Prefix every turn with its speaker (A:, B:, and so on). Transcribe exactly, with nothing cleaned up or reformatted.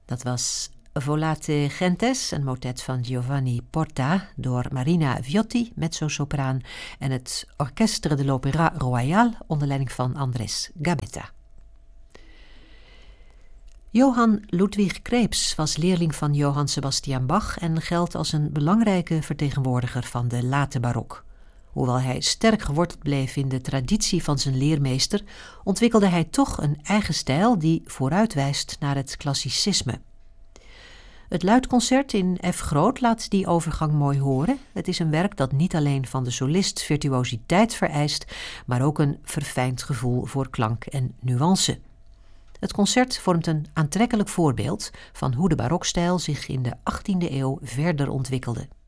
A: Dat was Volate Gentes, een motet van Giovanni Porta door Marina Viotti, mezzosopraan, en het Orchestre de l'Opéra Royal onder leiding van Andrés Gabetta. Johann Ludwig Krebs was leerling van Johann Sebastian Bach en geldt als een belangrijke vertegenwoordiger van de late barok. Hoewel hij sterk geworteld bleef in de traditie van zijn leermeester, ontwikkelde hij toch een eigen stijl die vooruitwijst naar het klassicisme. Het luidconcert in F groot laat die overgang mooi horen. Het is een werk dat niet alleen van de solist virtuositeit vereist, maar ook een verfijnd gevoel voor klank en nuance. Het concert vormt een aantrekkelijk voorbeeld van hoe de barokstijl zich in de achttiende eeuw verder ontwikkelde.